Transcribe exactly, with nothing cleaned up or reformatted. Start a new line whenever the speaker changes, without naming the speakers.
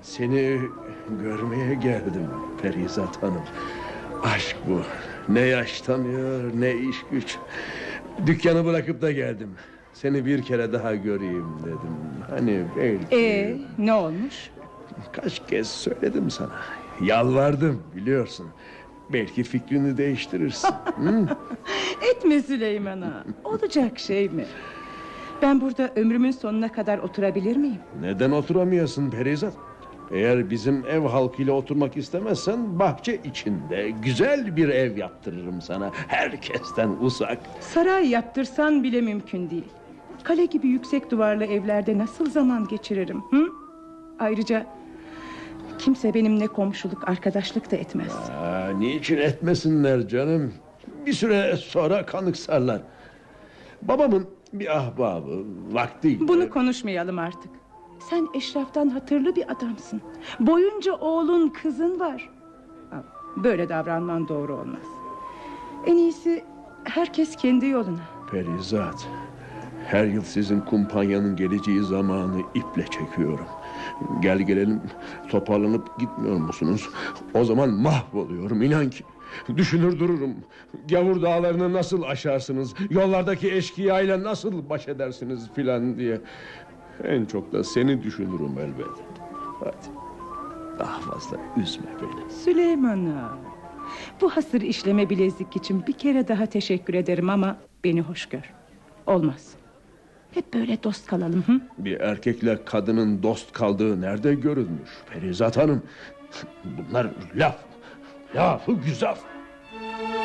Seni görmeye geldim Perizat Hanım. Aşk bu. Ne yaş tanıyor, ne iş güç. Dükkanı bırakıp da geldim. Seni bir kere daha göreyim dedim. Hani belki...
Ee, ne olmuş?
Kaç kez söyledim sana. Yalvardım, biliyorsun. Belki fikrini değiştirirsin. Hı?
Etme Süleyman'a. Olacak şey mi? Ben burada ömrümün sonuna kadar oturabilir miyim?
Neden oturamıyorsun Perizat? Eğer bizim ev halkıyla oturmak istemezsen bahçe içinde güzel bir ev yaptırırım sana. Herkesten uzak.
Saray yaptırsan bile mümkün değil. Kale gibi yüksek duvarlı evlerde nasıl zaman geçiririm? Hı? Ayrıca kimse benimle komşuluk, arkadaşlık da etmez.
Aa, niçin etmesinler canım? Bir süre sonra kanıksarlar. Babamın bir ahbabı vaktiyle...
Bunu konuşmayalım artık. Sen eşraftan hatırlı bir adamsın. Boyunca oğlun, kızın var. Böyle davranman doğru olmaz. En iyisi herkes kendi yoluna.
Perizat, her yıl sizin kumpanyanın geleceği zamanı iple çekiyorum. Gel gelelim toparlanıp gitmiyor musunuz? O zaman mahvoluyorum, inan ki. Düşünür dururum. Gavur dağlarını nasıl aşarsınız, yollardaki eşkıyayla nasıl baş edersiniz filan diye. En çok da seni düşünürüm elbet. Hadi, daha fazla üzme beni.
Süleyman'a, bu hasır işleme bilezik için bir kere daha teşekkür ederim ama beni hoş gör. Olmaz. Hep böyle dost kalalım. Hı?
Bir erkekle kadının dost kaldığı nerede görülmüş Perizat Hanım? Bunlar laf, lafı güzaf.